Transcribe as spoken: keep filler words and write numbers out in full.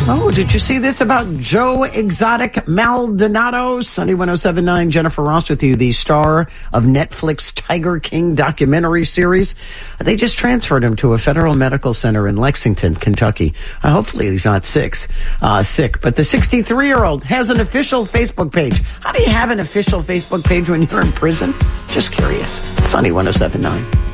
Oh, did you see this about Joe Exotic Maldonado? Sunny one oh seven point nine, Jennifer Ross with you, the star of Netflix Tiger King documentary series. They just transferred him to a federal medical center in Lexington, Kentucky. Uh, hopefully he's not sick, uh, sick. But the sixty-three-year-old has an official Facebook page. How do you have an official Facebook page when you're in prison? Just curious. Sunny one oh seven point nine.